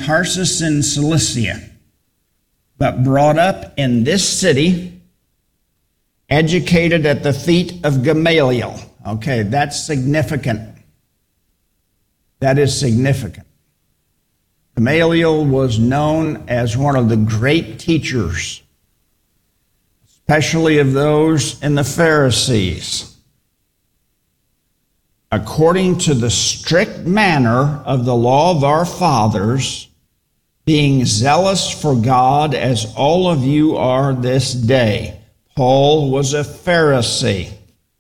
Tarsus in Cilicia, but brought up in this city, educated at the feet of Gamaliel. Okay, that's significant. That is significant. Gamaliel was known as one of the great teachers, especially of those in the Pharisees, according to the strict manner of the law of our fathers, being zealous for God as all of you are this day. Paul was a Pharisee.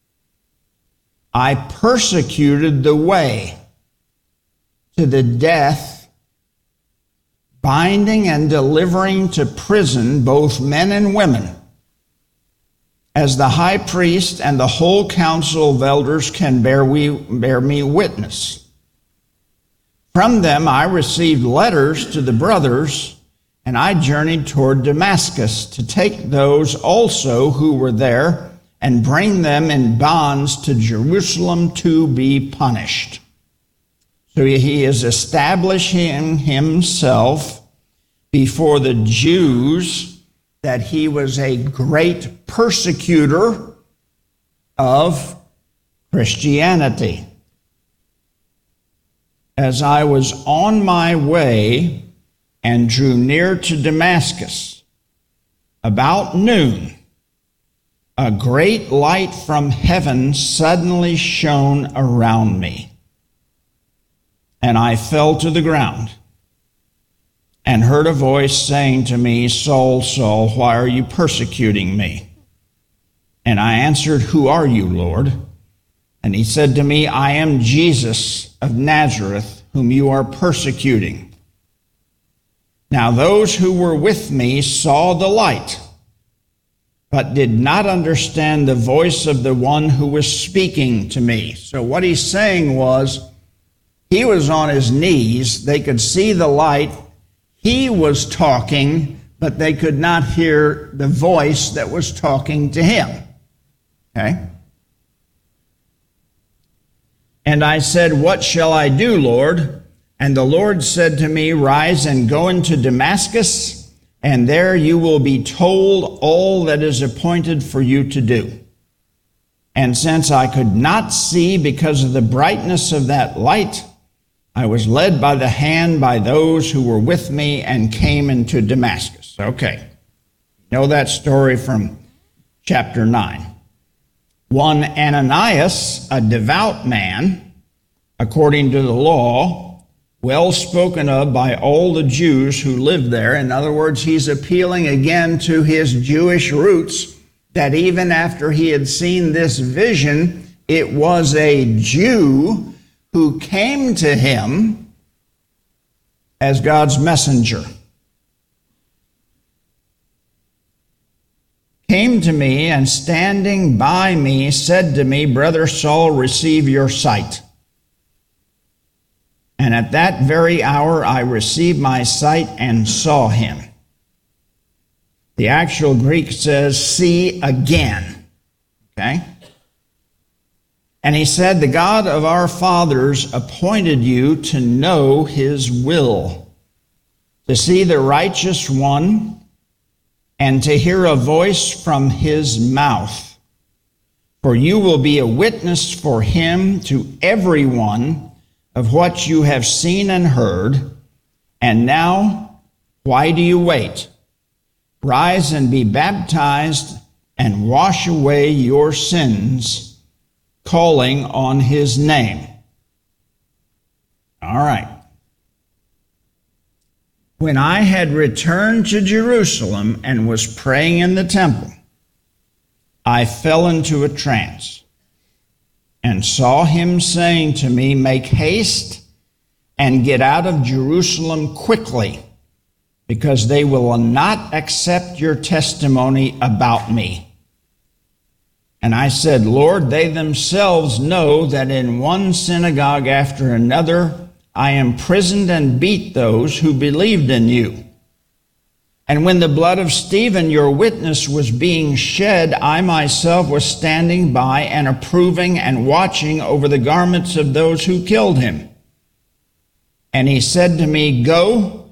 I persecuted the way to the death, binding and delivering to prison both men and women, as the high priest and the whole council of elders can bear me witness. From them I received letters to the brothers, and I journeyed toward Damascus to take those also who were there and bring them in bonds to Jerusalem to be punished. So he is establishing himself before the Jews that he was a great persecutor of Christianity. As I was on my way and drew near to Damascus, about noon, a great light from heaven suddenly shone around me, and I fell to the ground and heard a voice saying to me, Saul, Saul, why are you persecuting me? And I answered, who are you, Lord? And he said to me, I am Jesus of Nazareth, whom you are persecuting. Now those who were with me saw the light, but did not understand the voice of the one who was speaking to me. So what he's saying was, he was on his knees, they could see the light, he was talking, but they could not hear the voice that was talking to him. Okay? And I said, what shall I do, Lord? And the Lord said to me, rise and go into Damascus, and there you will be told all that is appointed for you to do. And since I could not see because of the brightness of that light, I was led by the hand by those who were with me and came into Damascus. Okay. You know that story from chapter 9. One Ananias, a devout man, according to the law, well spoken of by all the Jews who lived there. In other words, he's appealing again to his Jewish roots, that even after he had seen this vision, it was a Jew who came to him as God's messenger. Came to me and standing by me said to me, Brother Saul, receive your sight. And at that very hour I received my sight and saw him. The actual Greek says, see again. Okay? And he said, the God of our fathers appointed you to know his will, to see the righteous one, and to hear a voice from his mouth. For you will be a witness for him to everyone of what you have seen and heard. And now, why do you wait? Rise and be baptized and wash away your sins, calling on his name. All right. When I had returned to Jerusalem and was praying in the temple, I fell into a trance and saw him saying to me, make haste and get out of Jerusalem quickly, because they will not accept your testimony about me. And I said, Lord, they themselves know that in one synagogue after another I imprisoned and beat those who believed in you. And when the blood of Stephen, your witness, was being shed, I myself was standing by and approving and watching over the garments of those who killed him. And he said to me, go,